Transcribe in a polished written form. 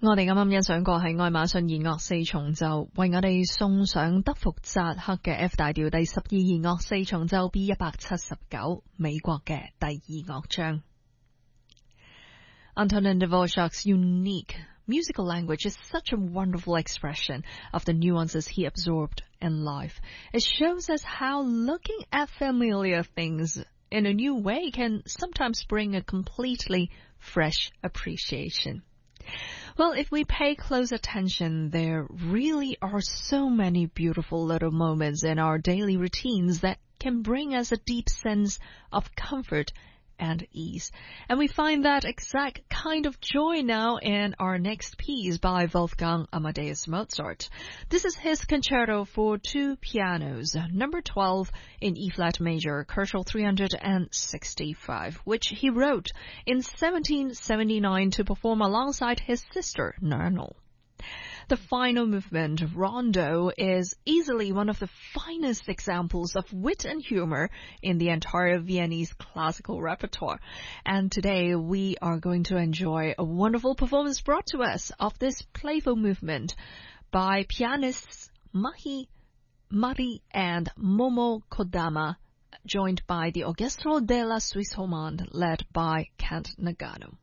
我哋啱啱欣賞過係愛馬遜弦樂四重奏，為我哋送上德福扎克嘅 F 大調第12弦樂四重奏 B179 美國嘅第2樂章。Antonin Dvorak's unique musical language is such a wonderful expression of the nuances he absorbed in life. It shows us how looking at familiar things in a new way can sometimes bring a completely fresh appreciation. Well, if we pay close attention, there really are so many beautiful little moments in our daily routines that can bring us a deep sense of comfort and ease. And we find that exact kind of joy now in our next piece by Wolfgang Amadeus Mozart. This is his concerto for two pianos, number 12 in E-flat major, Koszul 365, which he wrote in 1779 to perform alongside his sister, Nernal. The final movement, Rondo, is easily one of the finest examples of wit and humor in the entire Viennese classical repertoire. And today we are going to enjoy a wonderful performance brought to us of this playful movement by pianists Mahi Mari and Momo Kodama, joined by the Orchestre de la Suisse Romande, led by Kent Nagano.